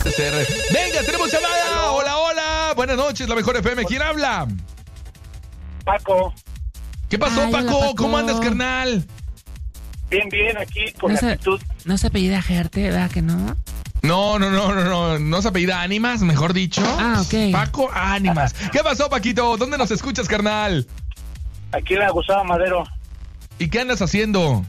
Venga, tenemos llamada. Hola, hola. Buenas noches, la mejor FM. ¿Quién habla? Paco. ¿Qué pasó, Ay, Paco? hola, Paco. ¿Cómo andas, carnal? Bien, aquí con No la actitud. no se apellida Gerte, ¿verdad que no? No se apellida Ánimas, mejor dicho. Ah, ok. Paco Ánimas. ¿Qué pasó, Paquito? ¿Dónde nos escuchas, carnal? Aquí la Gustavo Madero. ¿Y qué andas haciendo?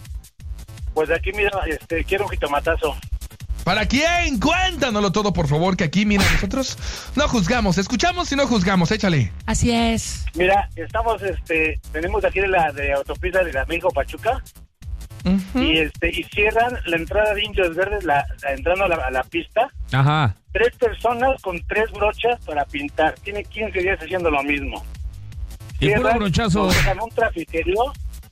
Pues aquí, mira, quiero un jitomatazo. ¿Para quién? Cuéntanoslo todo, por favor, que aquí, mira, nosotros no juzgamos, escuchamos y no juzgamos, échale. Así es. Mira, estamos, venimos de aquí de la autopista de la México Pachuca. Ujú. Y cierran la entrada de Indios Verdes, entrando a la pista. Ajá. 3 personas con 3 brochas para pintar. Tiene 15 días haciendo lo mismo. Y puro Cierran, brochazo. dejan un trafiterio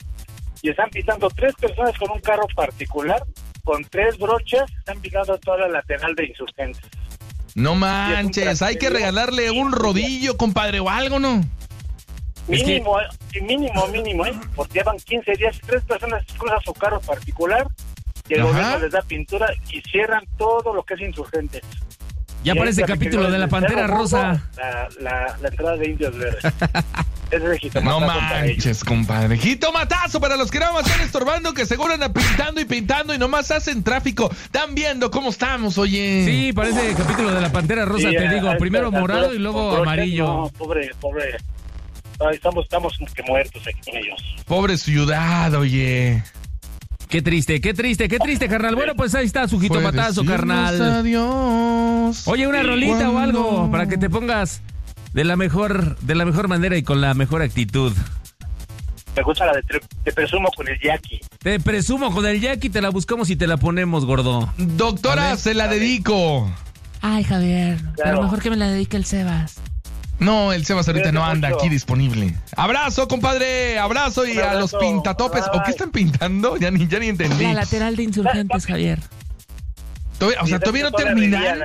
y están pintando 3 personas con un carro particular. Con 3 brochas están pintando toda la lateral de Insurgentes. No manches, hay que regalarle un rodillo, compadre, o algo, ¿no? Mínimo, mínimo, porque llevan 15 días, 3 personas cruzan su carro particular y el Ajá. gobierno les da pintura y cierran todo lo que es Insurgentes. Ya Y parece ahí capítulo de la Pantera Cerro Gordo, Rosa. La entrada de Indios Verdes. Ese es el jitomatazo No para ellos. manches, compadre. Jitomatazo para los que nada más están estorbando, que seguro andan pintando y nomás hacen tráfico. Están viendo cómo estamos, oye. Sí, parece capítulo de la Pantera Rosa, Sí, te a digo. estas Primero morado alturas, y luego con brochas, amarillo. No, pobre. Ay, estamos como que muertos aquí con ellos. Pobre ciudad, oye. Qué triste, carnal. Bueno, pues ahí está su jitomatazo, carnal. Adiós. Oye, una Sí, rolita o algo cuando- para que te pongas de la mejor manera y con la mejor actitud. Me gusta la de Te presumo con el Jackie. Te presumo con el Jackie, te la buscamos y te la ponemos, gordo. Doctora, ¿Vale? se la dedico. Ay, Javier, pero Claro. mejor que me la dedique el Sebas. No, el Sebas ahorita Cuídate no anda mucho. aquí disponible. Abrazo, compadre. Abrazo y Un a abrazo. los pintatopes. ¿O Bye. qué están pintando? Ya ni entendí. La lateral de Insurgentes, Javier. Todavía no terminan.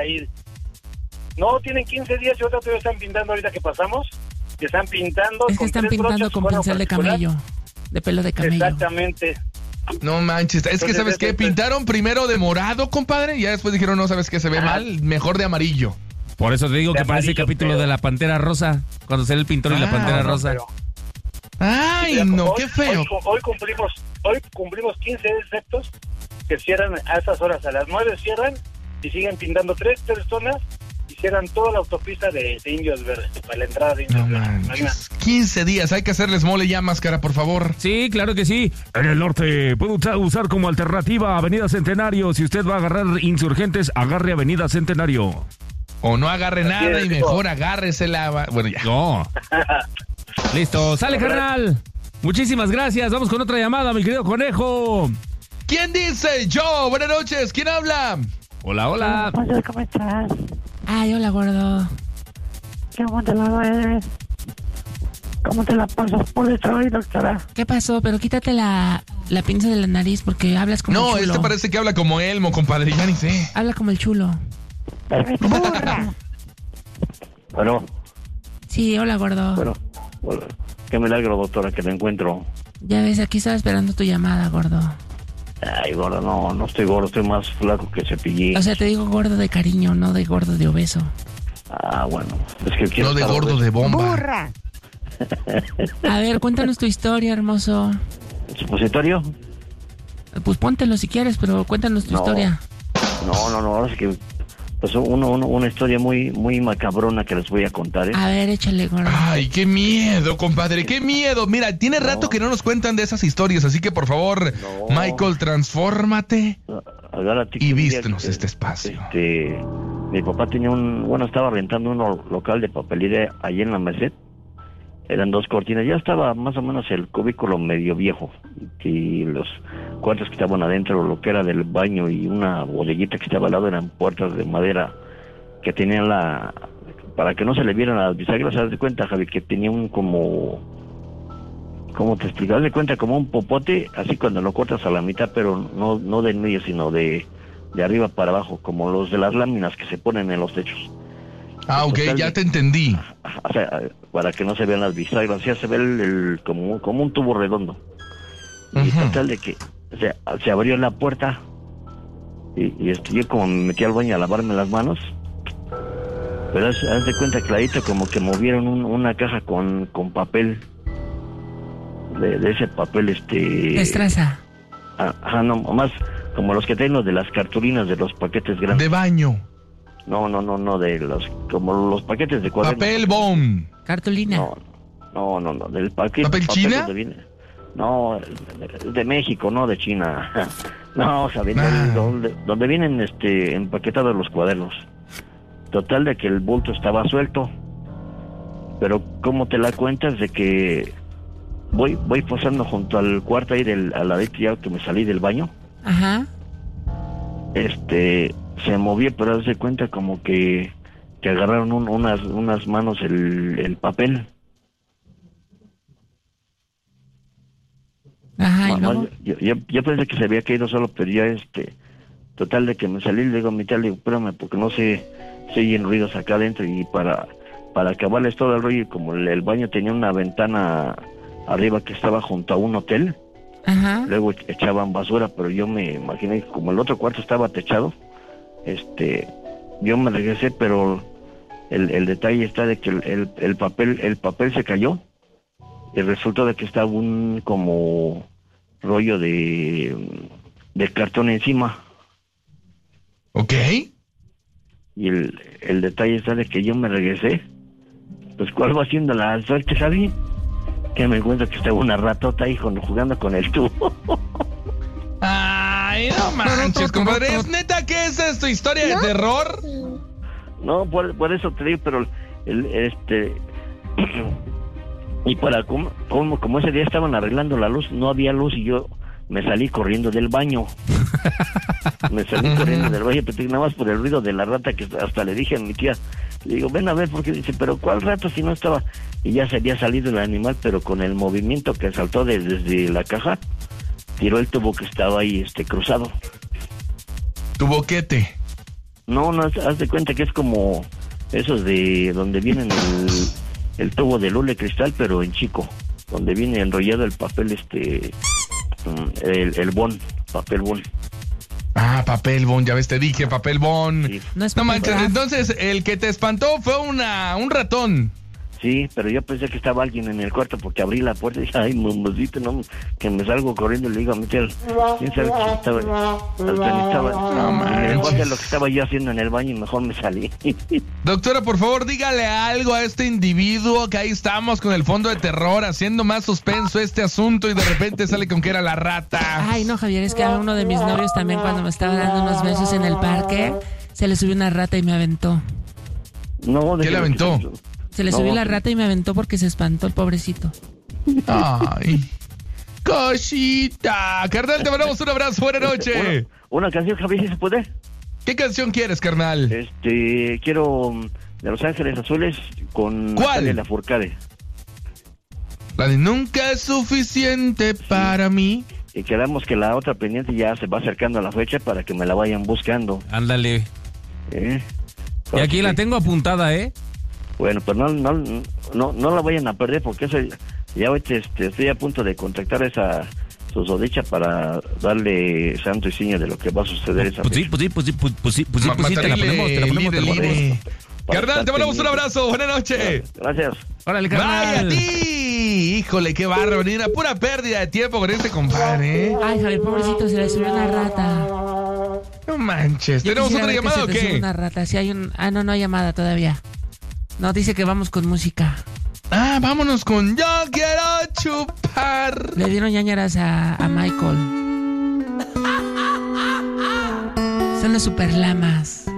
No, tienen 15 días y ahorita todavía están pintando ahorita que pasamos. Que están pintando. Es que con están 3 pintando brochas, con cuerno pincel de particular. camello. De pelo de camello. Exactamente. No manches. Es que, Entonces, ¿sabes qué? Pintaron primero de morado, compadre. Y ya después dijeron, no, ¿sabes qué? Se ve Ajá. mal. Mejor de amarillo. Por eso te digo De que parece amarillo, capítulo pero- de la Pantera Rosa, cuando sale el pintor y la Ah, Pantera no, Rosa. Pero- Ay, Mira, no, hoy- qué feo. Hoy cumplimos 15 exceptos que cierran a esas horas. A las 9 cierran y siguen pintando 3 personas y cierran toda la autopista de Indios Verdes para la entrada de No Indios Verdes. manches. 15 días. Hay que hacerles mole ya, máscara, por favor. Sí, claro que sí. En el norte puede usar como alternativa Avenida Centenario. Si usted va a agarrar Insurgentes, agarre Avenida Centenario. O no agarre Así nada es, y mejor agárresela. Bueno, ya. No. Listo, sale, carnal. Muchísimas gracias. Vamos con otra llamada, mi querido conejo. ¿Quién dice? Yo. Buenas noches. ¿Quién habla? Hola, hola. Oye, ¿cómo estás? Ay, hola, gordo. ¿Cómo te la ves? ¿Cómo te la pasas por Detroit, doctora? ¿Qué pasó? Pero quítate la pinza de la nariz porque hablas como No, el chulo. este parece que habla como Elmo, compadre. Ya ni sé. Habla como el chulo. ¡Burra! Bueno, Sí, hola, gordo. bueno, qué milagro, doctora, que me encuentro. Ya ves, aquí estaba esperando tu llamada, gordo. Ay, gordo, no estoy gordo, estoy más flaco que Cepillín. O sea, te digo gordo de cariño, no de gordo de obeso. Ah, bueno, es que quiero No de estar gordo obeso. de bomba. ¡Burra! A ver, cuéntanos tu historia, hermoso. ¿Supositorio? Pues póntelo si quieres, pero cuéntanos tu No. historia. No, ahora es que pues una historia muy macabrona que les voy a contar, ¿eh? A ver, échale, gordo. Ay, qué miedo, compadre, qué miedo. Mira, tiene rato que no nos cuentan de esas historias, así que por favor, No. Michael, transfórmate Agárrate y que un día, vístenos este espacio. Mi papá tenía estaba rentando un local de papelería allí en la Merced. Eran 2 cortinas, ya estaba más o menos el cubículo medio viejo y los cuartos que estaban adentro, lo que era del baño y una bodeguita que estaba al lado eran puertas de madera que tenían para que no se le vieran las bisagras. Haz de cuenta, Javi, que tenía ¿cómo te explicas? Haz de cuenta como un popote, así cuando lo cortas a la mitad, pero no del medio, sino de arriba para abajo, como los de las láminas que se ponen en los techos. Ah, ok, Total, ya te entendí. O sea, para que no se vean las bisagras, ya se ve como un tubo redondo. Y Ujú. total de que se abrió la puerta Y yo como me metí al baño a lavarme las manos, pero haz de cuenta clarito como que movieron una caja con papel, de ese papel Estraza. Ajá, no, más como los que traen los de las cartulinas de los paquetes grandes. De baño. No, como los paquetes de cuadernos. Papel bond. Cartulina. No, del paquete. ¿Papel China? Donde viene. No, de México, no de China. No, o sea, donde vienen empaquetados los cuadernos. Total de que el bulto estaba suelto. Pero ¿cómo te la cuentas de que voy pasando junto al cuarto ahí al ladito ya que me salí del baño? Ajá. Se movía, pero haz de cuenta como que agarraron unas manos el papel. Ajá, ¿y luego? Yo pensé que se había caído solo, pero ya total de que me salí, le digo a mi tía, le digo, espérame, porque no sé, se oyen ruidos acá adentro, y para acabarles todo el rollo, como el baño tenía una ventana arriba que estaba junto a un hotel. Ajá. Luego echaban basura, pero yo me imaginé que como el otro cuarto estaba techado, yo me regresé, pero el detalle está de que el papel se cayó, y resultó de que estaba un como rollo de cartón encima. Ok. Y el detalle está de que yo me regresé, pues ¿cuál va siendo la suerte, Javi? Que me encuentro que estaba una ratota ahí jugando con el tubo. Ay, no manches, compadre. ¿Es neta que esa es tu historia de terror? No, por eso te digo, pero y para como ese día estaban arreglando la luz, no había luz y yo me salí corriendo del baño. Pero nada más por el ruido de la rata, que hasta le dije a mi tía, le digo, ven a ver, porque dice, pero ¿cuál rata si no estaba? Y ya se había salido el animal, pero con el movimiento que saltó desde la caja, tiró el tubo que estaba ahí cruzado. Tu boquete. No, haz de cuenta que es como esos de donde vienen el tubo de luz de cristal, pero en chico, donde viene enrollado el papel, el bond, papel bond. Ah, papel bond, ya ves, te dije, papel bond. Sí. No manches, entonces el que te espantó fue un ratón. Sí, pero yo pensé que estaba alguien en el cuarto porque abrí la puerta y dije, ay, mamacita, no, que me salgo corriendo y le digo a mi tía, ¿quién sabe que estaba? Mejor de lo que estaba yo haciendo en el baño y mejor me salí. Doctora, por favor, dígale algo a este individuo, que ahí estamos con el fondo de terror, haciendo más suspenso este asunto, y de repente sale con que era la rata. Ay, no, Javier, es que a uno de mis novios también, cuando me estaba dando unos besos en el parque, se le subió una rata y me aventó. No, ¿qué le aventó? Se le subió la rata y me aventó porque se espantó el pobrecito. Ay, cosita. Carnal, te mandamos un abrazo. Buena noche. Una canción, Javi, ¿si se puede? ¿Qué canción quieres, carnal? Quiero de Los Ángeles Azules con ¿cuál? La Furcade. La de Nunca es suficiente para mí. Y quedamos que la otra pendiente ya se va acercando a la fecha para que me la vayan buscando. Ándale. Y aquí la tengo apuntada, ¿eh? Bueno, pues no la vayan a perder, porque eso ya hoy estoy a punto de contactar a esa susodicha para darle santo y seña de lo que va a suceder esa Pues sí, te la ponemos. Carnal, te mandamos un abrazo, buena noche. Gracias. Órale, carnal. ¡Vaya a ti! Híjole, qué bárbaro, ni una pura pérdida de tiempo con este compadre, ¿eh? Ay, Javier, pobrecito, se le subió una rata. No manches, ¿tenemos otra llamada o qué? Una rata, sí hay no hay llamada todavía. No, dice que vamos con música. Ah, vámonos con Yo Quiero Chupar. Le dieron ñañaras a Michael. Son los Superlamas.